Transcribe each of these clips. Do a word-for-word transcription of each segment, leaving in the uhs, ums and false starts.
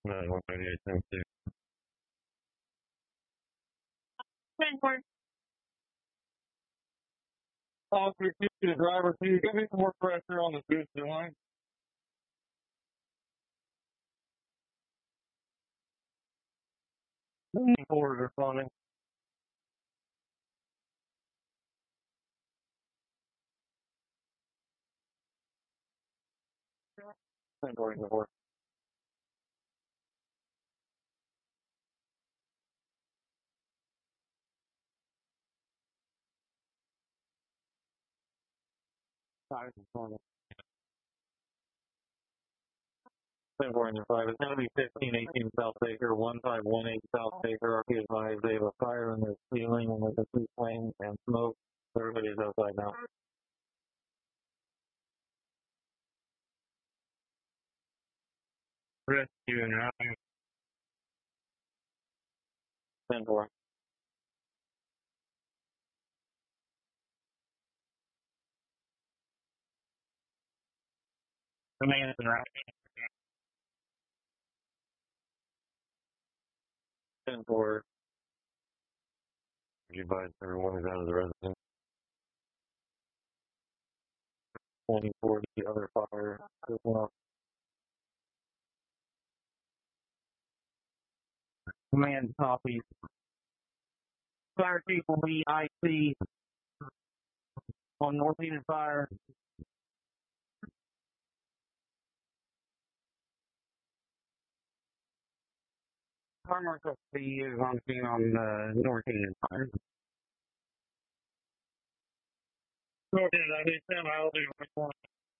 No, one thirty-eight, ten two. ten four. Officer, keep the driver, can you give me some more pressure on the boosted line? Forward responding. ten four, ten four. Five responding. ten four and five. It's going to be fifteen eighteen South Baker, one five one eight South Baker. R P advised they have a fire in their ceiling and there's a sea flame and smoke. Everybody's outside now. Rescue and routing. ten four. Command and routing. ten four. You advise everyone is out of the residence. twenty-four, the other fire. This one off. Command copy. Fire chief will be I C on North Eden Fire. Fire marshal C is on scene on uh, North Eden Fire. North Eden, I need them. I'll do one.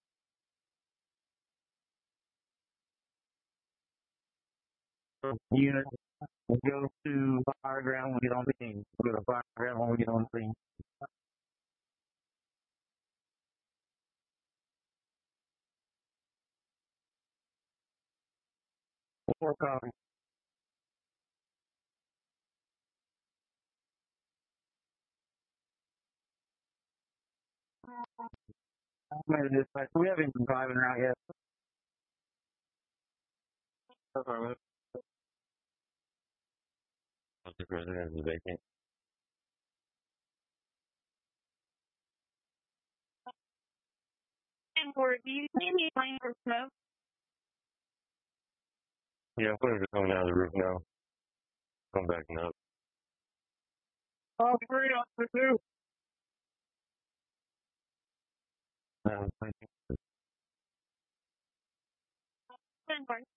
Unit go to fire ground when we get on the scene. Go to fire ground when we get on the scene. Four copy. Maybe dispatch. We haven't been driving around yet. Okay. The president is vacant. ten four, do you need me line for smoke? Yeah, flames are coming out of the roof now. Come back up. Oh, three, officer two. Uh, thank you. ten four.